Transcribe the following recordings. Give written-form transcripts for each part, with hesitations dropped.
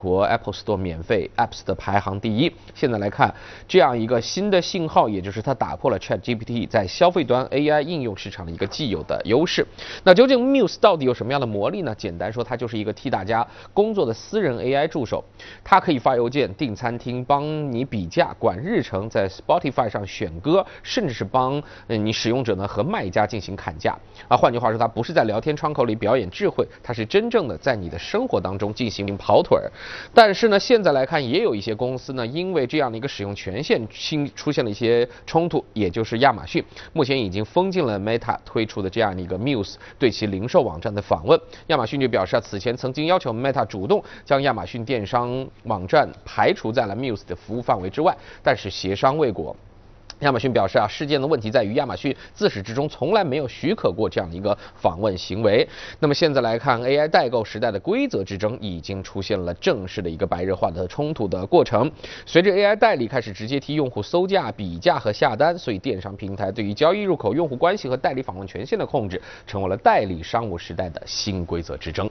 国 Apple Store 免费 Apps 的排行第一。现在来看，这样一个新的信号，也就是它打破了 ChatGPT 在消费端 AI 应用市场的一个既有的优势。那究竟 Muse 到底有什么样的魔力呢？简单说，它就是一个替大家工作的私人 AI 助手，它可以发邮件、订餐厅、帮你比价、管日程，在 Spotify 上选歌，甚至是帮你使用者呢和卖家进行砍价。换句话说，它不是在聊天窗口里表演智慧，它是真正的在你的生活当中进行跑腿儿。但是呢，现在来看，也有一些公司呢，因为这样的一个使用权限出现了一些冲突，也就是亚马逊目前已经封禁了 Meta 推出的这样的一个 Muse 对其零售网站的访问。亚马逊就表示此前曾经要求 Meta 主动将亚马逊电商网站排除在了 Muse 的服务范围之外，但是协商未果。亚马逊表示事件的问题在于亚马逊自始至终从来没有许可过这样的一个访问行为。那么现在来看 ，AI 代购时代的规则之争已经出现了正式的一个白热化的冲突的过程。随着 AI 代理开始直接替用户搜价、比价和下单，所以电商平台对于交易入口、用户关系和代理访问权限的控制，成为了代理商务时代的新规则之争。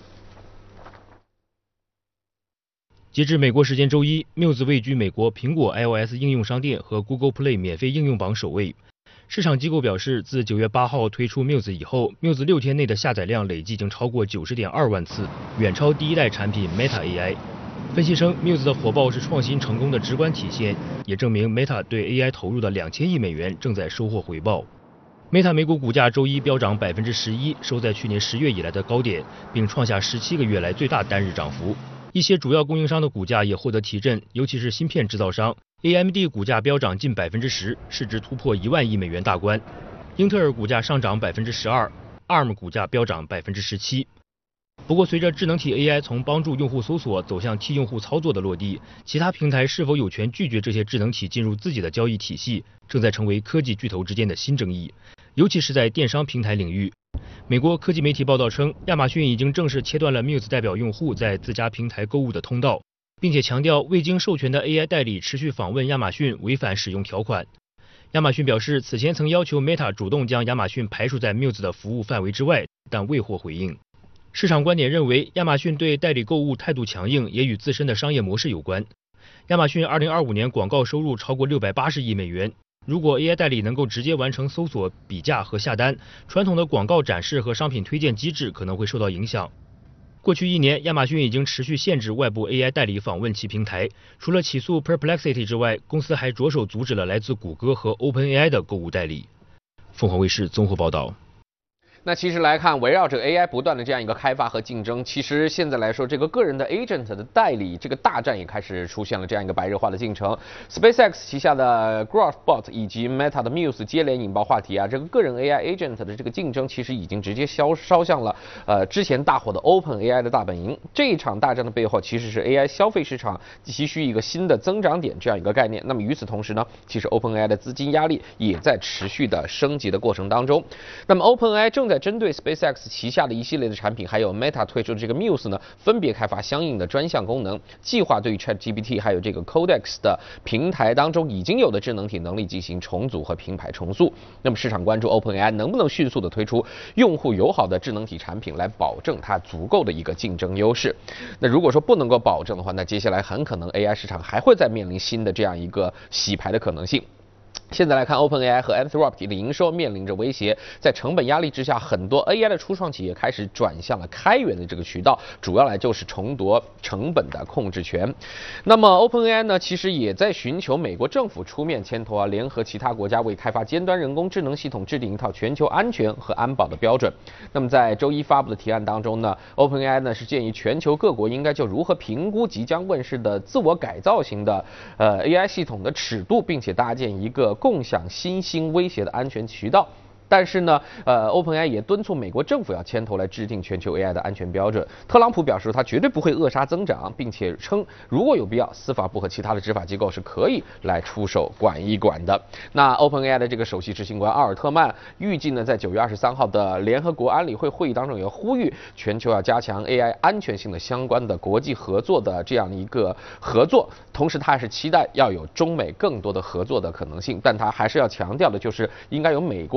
截至美国时间周一 ，Muse 位居美国苹果 iOS 应用商店和 Google Play 免费应用榜首位。市场机构表示，自9月8号推出 Muse 以后 ，Muse 6天内的下载量累计已经超过90.2万次，远超第一代产品 Meta AI。分析称 ，Muse 的火爆是创新成功的直观体现，也证明 Meta 对 AI 投入的2000亿美元正在收获回报。Meta 美股股价周一飙涨11%，收在去年10月以来的高点，并创下17个月来最大单日涨幅。一些主要供应商的股价也获得提振，尤其是芯片制造商 AMD 股价飙涨近10%，市值突破1万亿美元大关。英特尔股价上涨12%，ARM 股价飙涨17%。不过，随着智能体 AI 从帮助用户搜索走向替用户操作的落地，其他平台是否有权拒绝这些智能体进入自己的交易体系，正在成为科技巨头之间的新争议，尤其是在电商平台领域。美国科技媒体报道称，亚马逊已经正式切断了 Muse 代表用户在自家平台购物的通道，并且强调未经授权的 AI 代理持续访问亚马逊违反使用条款。亚马逊表示，此前曾要求 Meta 主动将亚马逊排除在 Muse 的服务范围之外，但未获回应。市场观点认为，亚马逊对代理购物态度强硬，也与自身的商业模式有关。亚马逊2025年广告收入超过680亿美元。如果 AI 代理能够直接完成搜索、比价和下单，传统的广告展示和商品推荐机制可能会受到影响。过去1年，亚马逊已经持续限制外部 AI 代理访问其平台，除了起诉 Perplexity 之外，公司还着手阻止了来自谷歌和 OpenAI 的购物代理。凤凰卫视综合报道。 那其实来看，围绕着 AI 不断的这样一个开发和竞争，其实现在来说，这个个人的 agent 的代理这个大战也开始出现了这样一个白热化的进程。SpaceX 旗下的 Growthbot 以及 Meta 的 Muse 接连引爆话题这个个人 AI agent 的这个竞争，其实已经直接烧向了之前大火的 OpenAI 的大本营。这一场大战的背后，其实是 AI 消费市场急需一个新的增长点这样一个概念。那么与此同时呢，其实 OpenAI 的资金压力也在持续的升级的过程当中。那么 OpenAI 正在针对 SpaceX 旗下的一系列的产品，还有 Meta 推出的这个 Muse 呢，分别开发相应的专项功能，计划对于 ChatGPT 还有这个 Codex 的平台当中已经有的智能体能力进行重组和平台重塑。那么市场关注 OpenAI 能不能迅速的推出用户友好的智能体产品，来保证它足够的一个竞争优势。那如果说不能够保证的话，那接下来很可能 AI 市场还会再面临新的这样一个洗牌的可能性。现在来看 ，OpenAI 和 Anthropic 的营收面临着威胁，在成本压力之下，很多 AI 的初创企业开始转向了开源的这个渠道，主要来就是重夺成本的控制权。那么 OpenAI 呢，其实也在寻求美国政府出面牵头联合其他国家为开发尖端人工智能系统制定一套全球安全和安保的标准。那么在周一发布的提案当中呢 ，OpenAI 呢是建议全球各国应该就如何评估即将问世的自我改造型的AI 系统的尺度，并且搭建一个共享新兴威胁的安全渠道。但是呢，OpenAI 也敦促美国政府要牵头来制定全球 AI 的安全标准。特朗普表示，他绝对不会扼杀增长，并且称如果有必要，司法部和其他的执法机构是可以来出手管一管的。那 OpenAI 的这个首席执行官奥尔特曼预计呢，在9月23号的联合国安理会会议当中，也呼吁全球要加强 AI 安全性的相关的国际合作的这样一个合作。同时，他还是期待要有中美更多的合作的可能性，但他还是要强调的就是应该由美国来主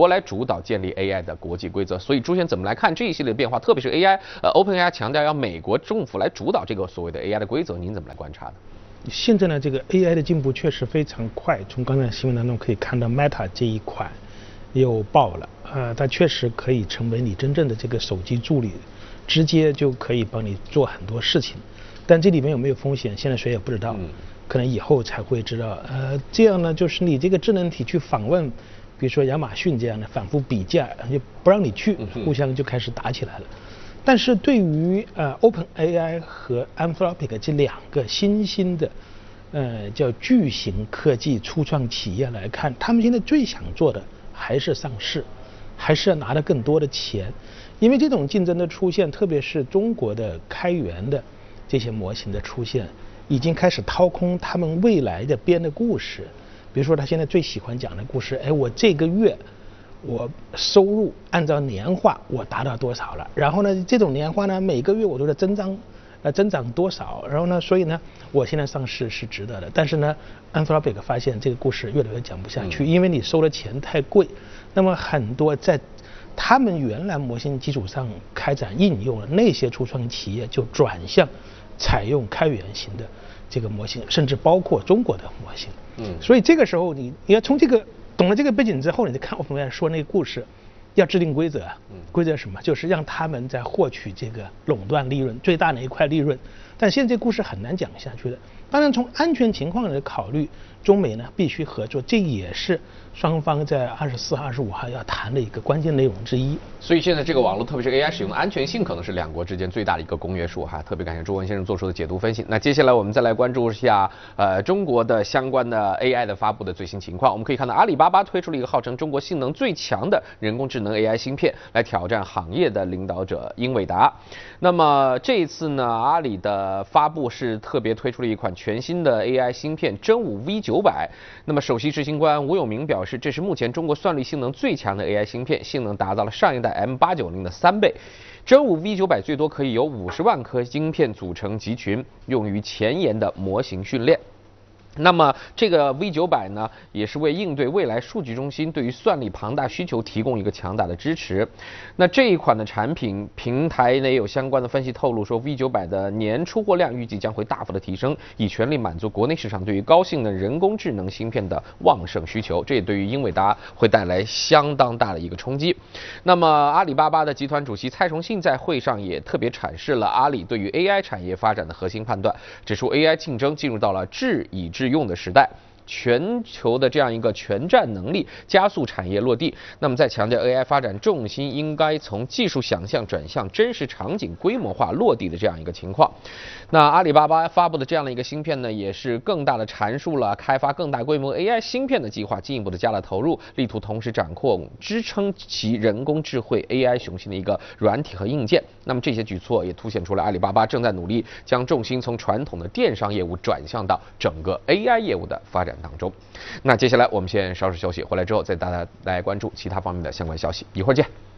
主导建立 AI 的国际规则。所以朱先怎么来看这一系列变化，特别是 OpenAI 强调要美国政府来主导这个所谓的 AI 的规则，您怎么来观察呢？ 现在呢，这个 AI 的进步确实非常快，从刚才新闻当中可以看到 Meta 这一款又爆了，它确实可以成为你真正的这个手机助理，直接就可以帮你做很多事情。但这里面有没有风险，现在谁也不知道，可能以后才会知道。这样呢，就是你这个智能体去访问，比如说亚马逊这样的，反复比价，就不让你去，互相就开始打起来了。但是对于OpenAI 和 Anthropic 这两个新兴的叫巨型科技初创企业来看，他们现在最想做的还是上市，还是要拿到更多的钱。因为这种竞争的出现，特别是中国的开源的这些模型的出现，已经开始掏空他们未来的编的故事。比如说他现在最喜欢讲的故事，我这个月我收入按照年化我达到多少了，然后呢这种年化呢每个月我都在增长多少，然后呢所以呢我现在上市是值得的。但是呢 Anthropic 发现这个故事越来越讲不下去，因为你收的钱太贵，那么很多在他们原来模型基础上开展应用了，那些初创企业就转向采用开源型的这个模型，甚至包括中国的模型。所以这个时候你要从这个懂了这个背景之后，你再看OpenAI说那个故事，要制定规则。规则什么？就是让他们在获取这个垄断利润最大的一块利润。但现在这故事很难讲下去的。当然从安全情况来考虑，中美呢必须合作，这也是双方在24、25号要谈的一个关键内容之一。 所以现在这个网络，特别是 AI 使用的安全性，可能是两国之间最大的一个公约数哈。特别感谢朱文先生做出的解读分析。那接下来我们再来关注一下中国的相关的 AI 的发布的最新情况。我们可以看到阿里巴巴推出了一个号称中国性能最强的人工智能 AI 芯片，来挑战行业的领导者英伟达。那么这一次呢，阿里的发布是特别推出了一款全新的 AI 芯片真武 V900。那么首席执行官吴永明表示，这是目前中国算力性能最强的 AI 芯片，性能达到了上一代 M890 的3倍。真武 V900 最多可以由50万颗晶片组成集群，用于前沿的模型训练。那么这个 V900 呢，也是为应对未来数据中心对于算力庞大需求提供一个强大的支持。那这一款的产品平台呢，也有相关的分析透露说 ，V900 的年出货量预计将会大幅的提升，以全力满足国内市场对于高性能人工智能芯片的旺盛需求。这也对于英伟达会带来相当大的一个冲击。那么阿里巴巴的集团主席蔡崇信在会上也特别阐释了阿里对于 AI 产业发展的核心判断，指出 AI 竞争进入到了智以智用的时代，全球的这样一个全站能力加速产业落地。那么在强调 AI 发展重心应该从技术想象转向真实场景规模化落地的这样一个情况。那阿里巴巴发布的这样的一个芯片呢，也是更大的阐述了开发更大规模 AI 芯片的计划，进一步的加了投入，力图同时掌控支撑其人工智慧 AI 雄心的一个软体和硬件。那么这些举措也凸显出了阿里巴巴正在努力将重心从传统的电商业务转向到整个 AI 业务的发展当中。那接下来我们先稍事休息，回来之后再带大家来关注其他方面的相关消息，一会儿见。